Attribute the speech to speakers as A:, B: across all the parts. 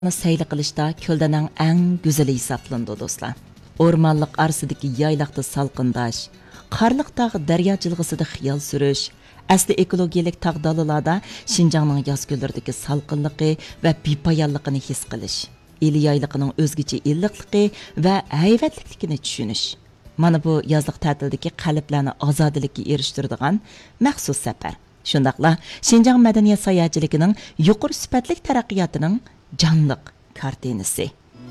A: Sayli qilishda ko'ldaning eng go'zali hisoblandi do'stlar. O'rmonliq arsidagi yaylaqda salqindash, qarliq tog' daryo jilg'isida xiyol surish, asli ekologiyalik tog'dalalarda Şinjanning yoz kunlaridagi salqinligi va bepoyonligini his qilish, el yayliqining o'zgacha illiqligi va hayvatlikligini tushunish. Mana bu yozliq ta'tildagi qalblarni ozodlikka erishtiradigan maxsus safar. Shundaqla Şinjan madaniyat sayohatchiligining yuqori sifatli taraqqiyotining canlıq kartinisi.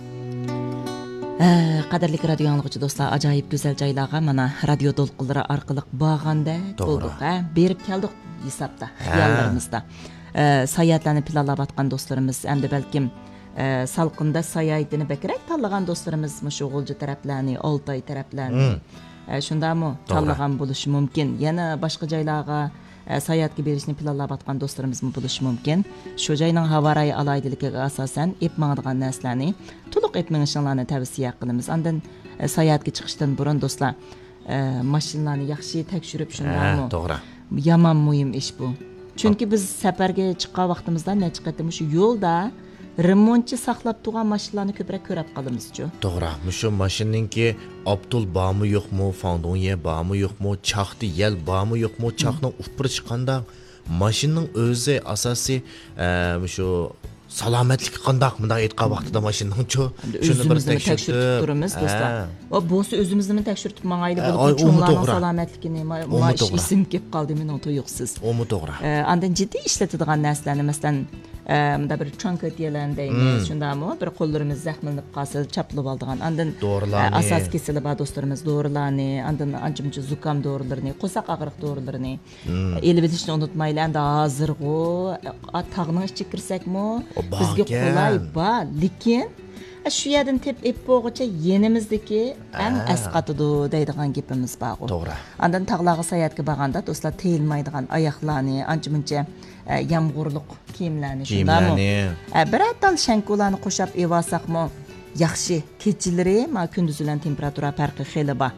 A: Qadrli radio anlıqçı dostlar, acayip güzel joylarga mana radio to'lqinlari orqali borganda bo'ldik, berib keldik hisobda, xayollarimizda. Sayohatlarni planlab atgan do'stlarimiz, hamda balkim salqinda sayohatini bakrak tanlagan do'stlarimiz, Mo'g'ulji taraflarni, Oltoy taraflarni shundami tanlagan bo'lishi mumkin. Yana boshqa joylarga sayohatga berishni planlab atgan do'stlarimiz bo'lishi mumkin. Shu joyning havorayi alaydiligiga asosan epmangdigan narsalarni to'liq epmangishinglarni tavsiya qilamiz. Andan sayohatga chiqishdan burun do'stlar, mashinalarni yaxshi tekshirib shundami? To'g'ri. Yomon muhim ish bu. Chunki biz safarga chiqqan vaqtimizda necha qatim shu yo'lda remontchi saqlab turgan mashinalarni ko'proq ko'rib qolamiz-ku. To'g'ri. Shu mashinaningki Abdul bormi yo'qmi, Fandonye bormi yo'qmi, chaqdi yel bormi yo'qmi, chaqning upri chiqqanda mashinaning o'zi asosiy shu salomatlik qandoq bunday aytgan vaqtida mashinaning-chu shuni bir tekshirib turamiz do'stlar. Va bo'si o'zimizni tekshirib mangayli bo'lib cho'nglarning salomatligini mash isim kelib qoldi men to'yuqsiz. O'mi to'g'ri. Andan jiddiy ishlatadigan narsalarni masalan bunda bir chonkotyalarni deymiz, shundami? Bir qo'llarimiz zaxmlanib qolsa chaplab oldigan. Andan asos kesilib do'stlarimiz dorilarni, andan ancha-muncha zukam dorilarini, qo'saq og'riq dorilarini elib olishni unutmaylar. Endi hozirg'u tog'ning ichiga kirsakmi, bizga qulay bor, lekin shu yerdan tep bo'g'icha yenimizdagi eng asqatidu deydigan gapimiz bor. To'g'ri. Andan tog'larga sayohatga borganda do'stlar teyilmaydigan oyoqlarni, ancha-muncha yomg'irliq kiyimlarni, shundami? Bir atal shankularni qo'shib evasaqmi, yaxshi kechalari ma kunduz bilan temperatura farqi xeli bor.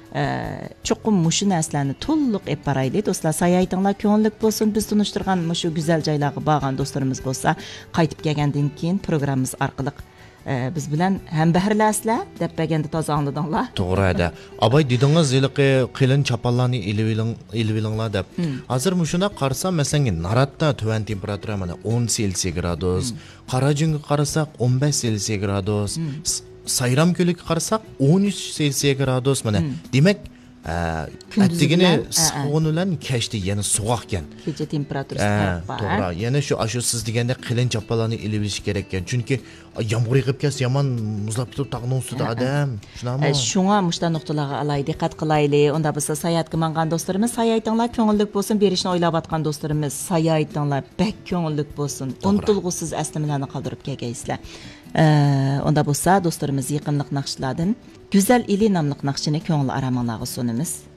A: Chuqum mushu narsalarni to'liq ep barayli do'stlar. Sayohatinglar ko'ngillik bo'lsin. Biz tunishtirgan mushu go'zal joylarga borgan do'stlarimiz bo'lsa, qaytib kelgandan keyin programmamiz orqali biz bilan ham bahrlasizlar deb baganda toza angladinglar. To'g'ri-da. Abay dedingiz, yiliqi qilin chapallarni ilvilinglar deb. Hozir mushuna qarsam, masalan, Naratda tuvan temperatura mana 10 Selsiy gradus, Qarajunga qarasak 15 Selsiy gradus, Sayram ko'liga qarasak 13 Selsiy gradus mana. Demak, attigini so'g'in bilan kechdi yana so'g'aq ekan. Kecha temperaturasi farq bor. To'g'ri. Yana shu siz deganda qilin chapallarni ilib kerak ekan. Chunki yomg'ir yig'ib kelsa yomon muzlab turib tog'ning ustida odam. Shunami? Shunga mushta nuqtalarga alay diqqat qilaylik. Unda biz sayohatga mangan do'stlarimiz, sayohatinglar ko'ngillik bo'lsin, berishni o'ylab atgan do'stlarimiz, sayohatinglar bek ko'ngillik bo'lsin. Unutilg'usiz aslimalarni qoldirib kelgaysizlar. Unda bo'lsa do'stlarimiz yaqinliq naqshlardan Güzel ili namlıq naqshini ko'ngil aramanglarga sunamiz.